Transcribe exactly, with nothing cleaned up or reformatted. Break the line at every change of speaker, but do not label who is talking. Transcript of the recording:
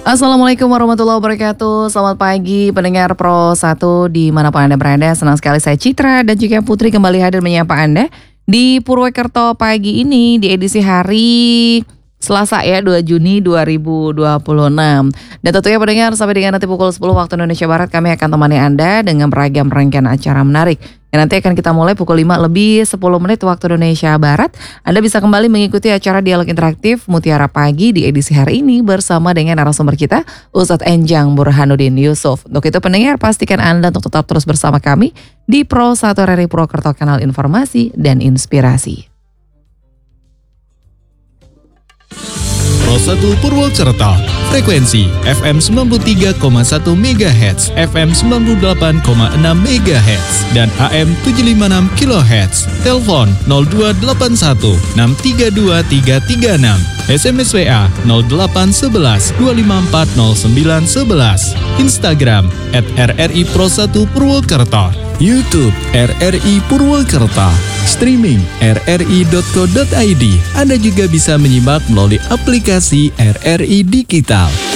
Assalamualaikum warahmatullahi wabarakatuh. Selamat pagi pendengar Pro satu dimanapun Anda berada. Senang sekali saya Citra dan juga Putri kembali hadir menyapa Anda di Purwokerto pagi ini di edisi hari Selasa ya, dua Juni dua ribu dua puluh enam. Dan tentunya pendengar sampai dengan nanti pukul sepuluh waktu Indonesia Barat kami akan temani Anda dengan beragam rangkaian acara menarik. Yang nanti akan kita mulai pukul lima lebih sepuluh menit waktu Indonesia Barat. Anda bisa kembali mengikuti acara Dialog Interaktif Mutiara Pagi di edisi hari ini bersama dengan narasumber kita Ustadz Enjang Burhanuddin Yusuf. Untuk itu pendengar pastikan Anda untuk tetap terus bersama kami di Pro satu R R I Purwokerto, kanal informasi dan inspirasi.
Pro satu Purwokerto, frekuensi F M sembilan puluh tiga koma satu megahertz, F M sembilan puluh delapan koma enam megahertz, dan A M tujuh lima enam kilohertz. Telepon nol dua delapan satu enam tiga dua tiga tiga enam. S M S W A nol delapan satu satu dua lima empat nol sembilan satu satu. Instagram at R R I Pro satu Purwokerto. YouTube R R I Purwokerto. Streaming r r i dot co dot i d. Anda juga bisa menyimak melalui aplikasi R R I Digital.